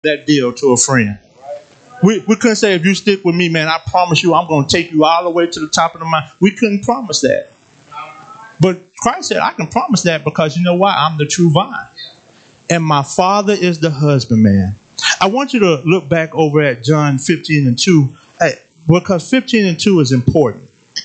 that deal to a friend. We couldn't say, if you stick with me, man, I promise you I'm going to take you all the way to the top of the mountain. We couldn't promise that. But Christ said, I can promise that because you know why? I'm the true vine. And my Father is the husbandman. I want you to look back over at John 15:2, because 15:2 is important.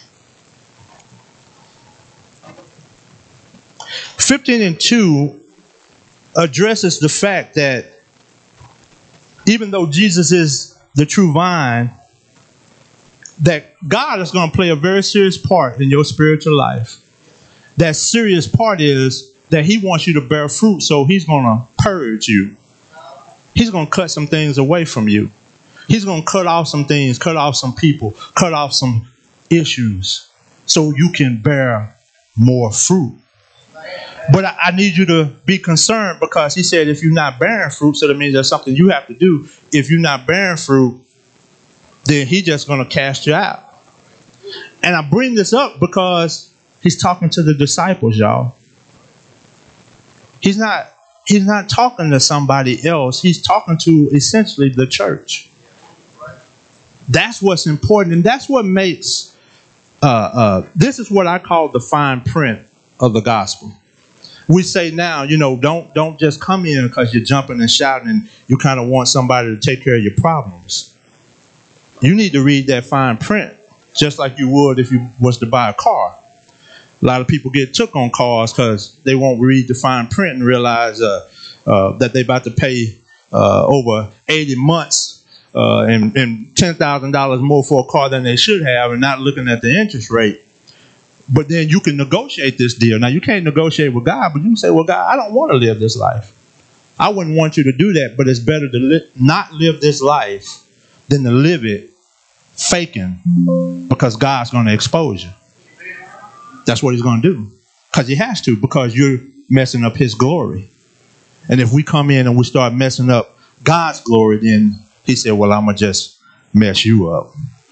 15:2 addresses the fact that even though Jesus is the true vine, that God is going to play a very serious part in your spiritual life. That serious part is that he wants you to bear fruit, so he's going to purge you. He's going to cut some things away from you. He's going to cut off some things, cut off some people, cut off some issues so you can bear more fruit. But I need you to be concerned because he said if you're not bearing fruit, so that means there's something you have to do. If you're not bearing fruit, then he's just going to cast you out. And I bring this up because he's talking to the disciples, y'all. He's not talking to somebody else. He's talking to essentially the church. That's what's important. And that's what makes, this is what I call the fine print of the gospel. We say now, you know, don't just come in because you're jumping and shouting and you kind of want somebody to take care of your problems. You need to read that fine print just like you would if you was to buy a car. A lot of people get took on cars because they won't read the fine print and realize that they're about to pay over 80 months and $10,000 more for a car than they should have and not looking at the interest rate. But then you can negotiate this deal. Now, you can't negotiate with God, but you can say, well, God, I don't want to live this life. I wouldn't want you to do that, but it's better to not live this life than to live it faking because God's going to expose you. That's what he's going to do because he has to, because you're messing up his glory. And if we come in and we start messing up God's glory, then he said, well, I'm going to just mess you up.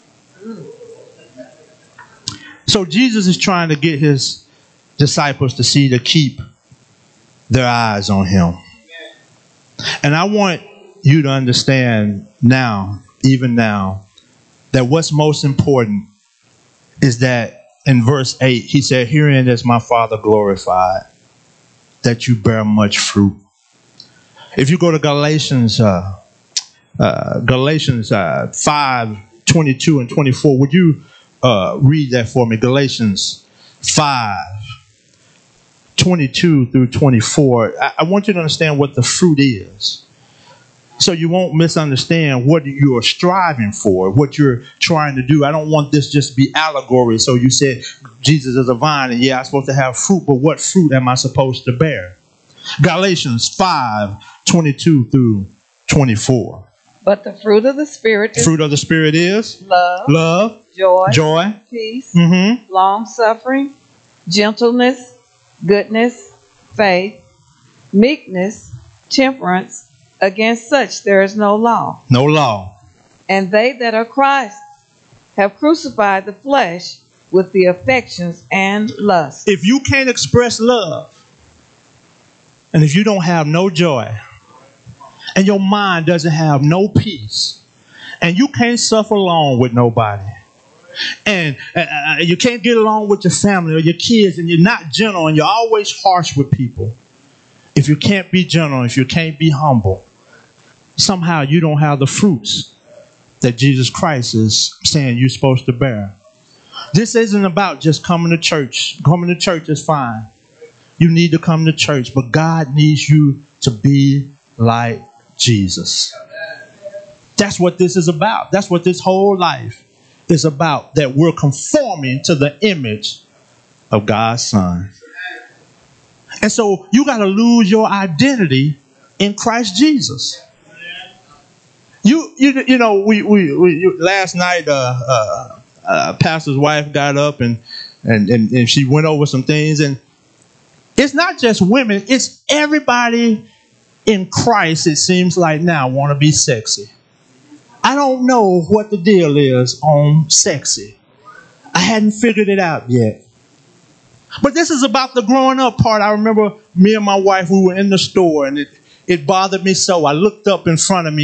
So Jesus is trying to get his disciples to keep their eyes on him. And I want you to understand now, even now, that what's most important is that in verse 8, he said, herein is my Father glorified, that you bear much fruit. If you go to Galatians 5:22 and 24, would you read that for me? Galatians 5:22 through 24. I want you to understand what the fruit is, so you won't misunderstand what you are striving for, what you're trying to do. I don't want this just to be allegory. So you said Jesus is a vine, and yeah, I'm supposed to have fruit, but what fruit am I supposed to bear? Galatians 5:22 through 24. But the fruit of the Spirit is love, joy, peace, long-suffering, gentleness, goodness, faith, meekness, temperance. Against such there is no law. No law. And they that are Christ have crucified the flesh with the affections and lusts. If you can't express love, and if you don't have no joy, and your mind doesn't have no peace, and you can't suffer along with nobody, and you can't get along with your family or your kids, and you're not gentle, and you're always harsh with people, if you can't be gentle, if you can't be humble, somehow you don't have the fruits that Jesus Christ is saying you're supposed to bear. This isn't about just coming to church. Coming to church is fine. You need to come to church, but God needs you to be like Jesus. That's what this is about. That's what this whole life is about, that we're conforming to the image of God's Son. And so you got to lose your identity in Christ Jesus. You know, we last night, pastor's wife got up and she went over some things, and it's not just women, it's everybody in Christ. It seems like now want to be sexy. I don't know what the deal is on sexy. I hadn't figured it out yet. But this is about the growing up part. I remember me and my wife, we were in the store, and It bothered me so. I looked up in front of me